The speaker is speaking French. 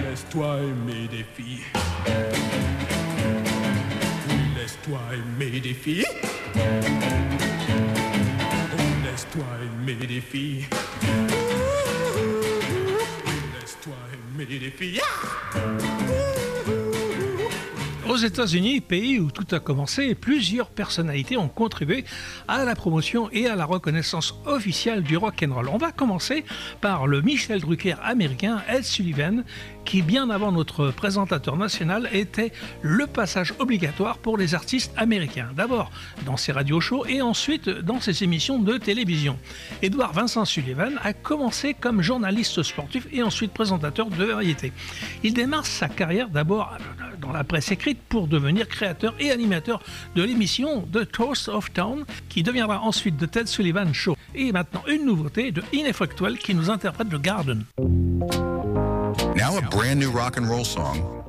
laisse-toi aimer des filles. Laisse-toi aimer des filles. Laisse-toi aimer des filles. Laisse-toi aimer des filles. Aux États-Unis, pays où tout a commencé, plusieurs personnalités ont contribué à la promotion et à la reconnaissance officielle du rock'n'roll. On va commencer par le Michel Drucker américain, Ed Sullivan, qui bien avant notre présentateur national était le passage obligatoire pour les artistes américains. D'abord dans ses radio-shows et ensuite dans ses émissions de télévision. Édouard Vincent Sullivan a commencé comme journaliste sportif et ensuite présentateur de variété. Il démarre sa carrière d'abord dans la presse écrite pour devenir créateur et animateur de l'émission The Toast of Town qui deviendra ensuite The Ted Sullivan Show. Et maintenant une nouveauté de Ineffectual qui nous interprète The Garden. Now a brand new rock and roll song